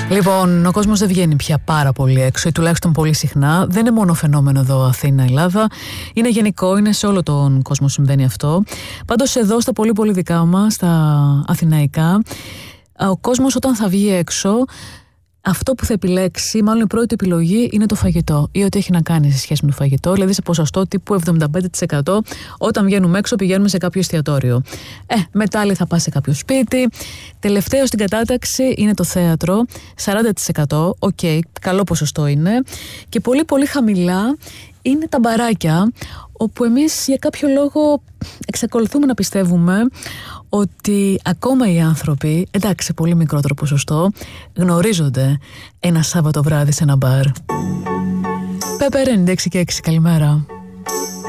Λοιπόν, ο κόσμος δεν βγαίνει πια πάρα πολύ έξω ή τουλάχιστον πολύ συχνά. Δεν είναι μόνο φαινόμενο εδώ Αθήνα, Ελλάδα. Είναι γενικό, είναι σε όλο τον κόσμο συμβαίνει αυτό. Πάντως εδώ στα πολύ πολύ δικά μας, στα αθηναϊκά, ο κόσμος όταν θα βγει έξω, αυτό που θα επιλέξει, μάλλον η πρώτη επιλογή, είναι το φαγητό ή ό,τι έχει να κάνει σε σχέση με το φαγητό, δηλαδή σε ποσοστό τύπου 75% όταν βγαίνουμε έξω πηγαίνουμε σε κάποιο εστιατόριο. Μετά άλλη θα πας σε κάποιο σπίτι. Τελευταίο στην κατάταξη είναι το θέατρο, 40%, καλό ποσοστό είναι. Και πολύ πολύ χαμηλά είναι τα μπαράκια, όπου εμείς για κάποιο λόγο εξακολουθούμε να πιστεύουμε ότι ακόμα οι άνθρωποι, εντάξει, πολύ μικρότερο ποσοστό, γνωρίζονται ένα Σάββατο βράδυ σε ένα μπαρ. Πέπε 96 και 6, καλημέρα.